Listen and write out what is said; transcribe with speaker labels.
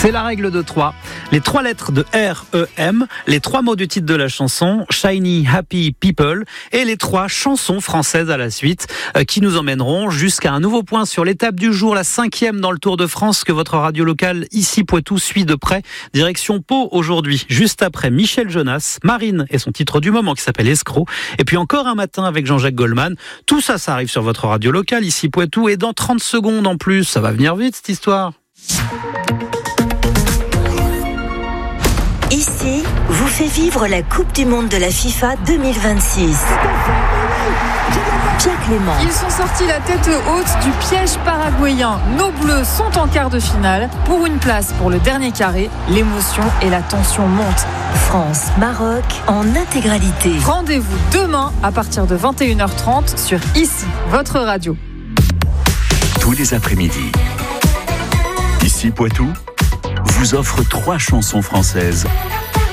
Speaker 1: C'est la règle de 3. Les 3 lettres de R-E-M, les 3 mots du titre de la chanson, Shiny Happy People, et les 3 chansons françaises à la suite, qui nous emmèneront jusqu'à un nouveau point sur l'étape du jour, la 5e dans le Tour de France que votre radio locale, ici Poitou, suit de près. Direction Pau aujourd'hui, juste après Michel Jonas, Marine et son titre du moment qui s'appelle Escroc, et puis encore un matin avec Jean-Jacques Goldman. Tout ça, ça arrive sur votre radio locale, ici Poitou, et dans 30 secondes en plus, ça va venir vite cette histoire.
Speaker 2: Ici, vous fait vivre la Coupe du Monde de la FIFA 2026. Pierre Clément.
Speaker 3: Ils sont sortis la tête haute du piège paraguayen. Nos Bleus sont en quart de finale. Pour une place pour le dernier carré, l'émotion et la tension montent.
Speaker 2: France-Maroc en intégralité.
Speaker 3: Rendez-vous demain à partir de 21h30 sur Ici, votre radio.
Speaker 4: Tous les après-midi, Ici Poitou vous offre 3 chansons françaises